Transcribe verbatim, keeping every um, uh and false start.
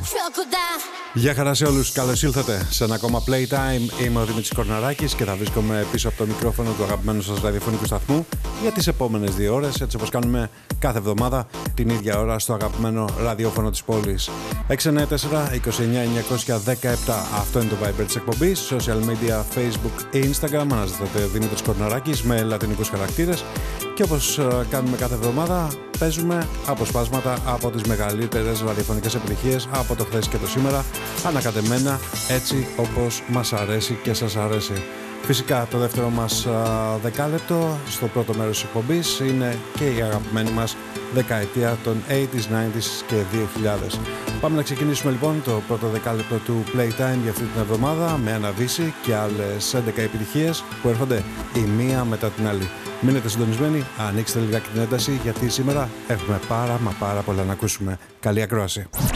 Γεια χαρά σε όλους, καλώς ήλθατε σε ένα ακόμα Playtime. Είμαι ο Δημήτρης Κορναράκης και θα βρίσκομαι πίσω από το μικρόφωνο του αγαπημένου σας ραδιοφωνικού σταθμού για τις επόμενες δύο ώρες, έτσι όπως κάνουμε κάθε εβδομάδα την ίδια ώρα στο αγαπημένο ραδιόφωνο της πόλης. έξι εννιά τέσσερα είκοσι εννιά εννιακόσια δεκαεπτά, αυτό είναι το Viber της εκπομπής. Social media, Facebook, Instagram, αναζητάτε Δημήτρης Κορναράκης με λατινικούς χαρακτήρες. Και όπως κάνουμε κάθε εβδομάδα, παίζουμε αποσπάσματα από τις μεγαλύτερες ραδιοφωνικές επιτυχίες από το χθες και το σήμερα, ανακατεμένα έτσι όπως μας αρέσει και σας αρέσει. Φυσικά το δεύτερο μας α, δεκάλεπτο στο πρώτο μέρος της εκπομπής είναι και η αγαπημένη μας δεκαετία των ογδόντα, ενενήντα και δύο χιλιάδες. Πάμε να ξεκινήσουμε λοιπόν το πρώτο δεκάλεπτο του Playtime για αυτή την εβδομάδα με ένα Δύση και άλλες έντεκα επιτυχίες που έρχονται η μία μετά την άλλη. Μείνετε συντονισμένοι, ανοίξτε λιγάκι την ένταση γιατί σήμερα έχουμε πάρα μα πάρα πολλά να ακούσουμε. Καλή ακρόαση.